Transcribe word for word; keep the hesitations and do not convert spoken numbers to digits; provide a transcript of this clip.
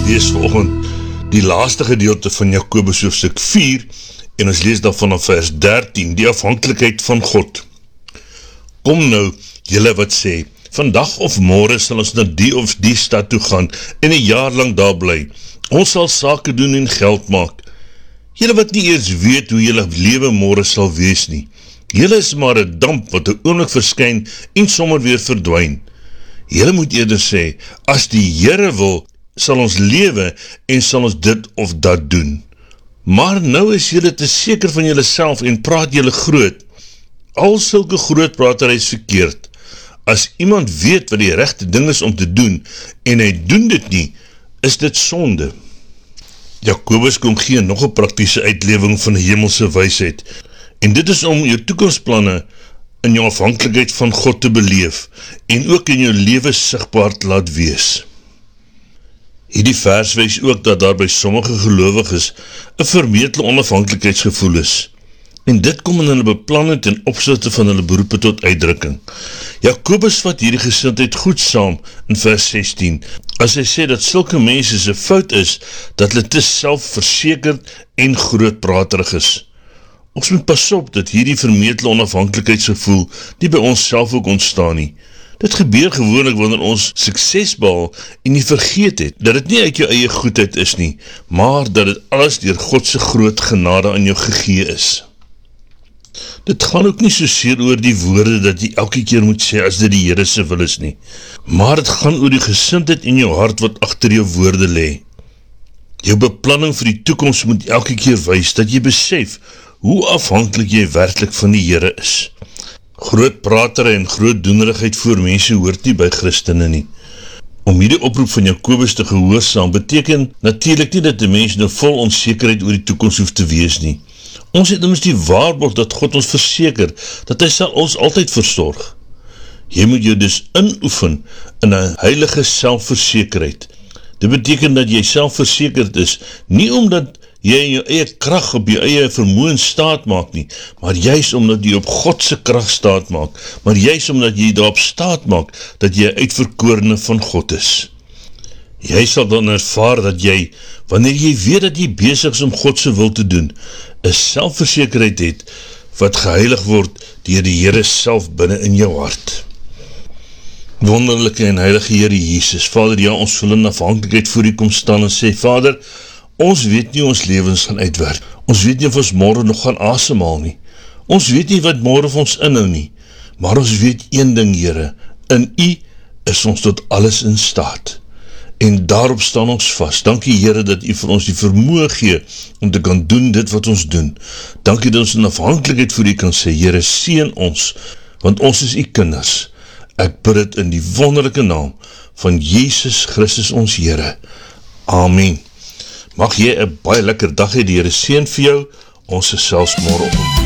lees vanoggend die laaste gedeelte van Jakobus hoofstuk vier en ons lees dan vanaf vers dertien, die afhanklikheid van God. Kom nou, julle wat sê, vandag of môre sal ons na die of die stad toe gaan en een jaar lang daar bly. Ons sal sake doen en geld maak. Julle wat nie eers weet hoe julle lewe môre sal wees nie. Julle is maar een damp wat een oomblik verskyn en sommer weer verdwyn. Julle moet eerder sê, as die Here wil, sal ons lewe en sal ons dit of dat doen. Maar nou is julle te seker van julle self en praat julle groot. Al sulke groot prater is verkeerd. As iemand weet wat die regte ding is om te doen en hy doen dit nie, is dit sonde. Jakobus kom gee nog een praktiese uitlewing van die hemelse wysheid. En dit is om jou toekomstplanne in jou afhanklikheid van God te beleef en ook in jou lewe sigbaar te laat wees. Hierdie vers wys ook dat daar by sommige gelowiges 'n vermeetle onafhanklikheidsgevoel is. En dit kom in hulle beplanning ten opsigte van hulle beroepe tot uitdrukking. Jakobus vat hierdie gesindheid goed saam in vers sestien, as hy sê dat sulke mense se fout is, dat hulle te selfversekerd en grootpraterig is. Ons moet pas op dat hierdie vermeetle onafhanklikheidsgevoel nie by ons self ook ontstaan nie. Dit gebeur gewoonlik wanneer ons sukses behaal en nie vergeet het, dat dit nie uit jou eie goedheid is nie, maar dat dit alles deur God se groot genade aan jou gegee is. Dit gaan ook nie so seer oor die woorde dat jy elke keer moet sê as dit die Here se wil is nie, maar dit gaan oor die gesindheid in jou hart wat agter jou woorde lê. Jou beplanning vir die toekoms moet elke keer wys dat jy besef hoe afhanklik jy werklik van die Here is. Groot pratere en groot doenerigheid voor mense hoort nie by Christene nie. Om hierdie oproep van Jakobus te gehoorsaam beteken natuurlik nie dat die mens nou vol onsekerheid oor die toekoms hoef te wees nie. Ons het immers die waarborg dat God ons verseker, dat hy sal ons altyd versorg. Jy moet jou dus inoefen in 'n heilige selfversekerheid. Dit beteken dat jy selfversekerd is, nie omdat jy in jou eie krag op jou eie vermoë staat maak nie, maar juist omdat jy op God se krag staat maak, maar juist omdat jy daarop staat maak, dat jy uitverkorene van God is. Jy sal dan ervaar dat jy, wanneer jy weet dat jy besig is om God se wil te doen, 'n selfversekerheid het, wat geheilig word deur die Here self binne in jou hart. Wonderlike en heilige Here Jesus, Vader, ja, ons wil in afhanklikheid voor U kom staan en sê, Vader, ons weet nie ons lewens gaan uitwerk. Ons weet nie of ons môre nog gaan asemhaal nie. Ons weet nie wat môre vir ons inhou nie. Maar ons weet een ding, Here, in U is ons tot alles in staat. En daarop staan ons vast. Dankie, Here, dat U vir ons die vermoë gee om te kan doen dit wat ons doen. Dankie dat ons in afhanklikheid voor U kan sê, Here, seën ons, want ons is U kinders. Ek bid dit in die wonderlike naam van Jesus Christus ons Here. Amen. Mag jy 'n baie lekker dag hê, die Here seën vir jou, ons is selfs môre op.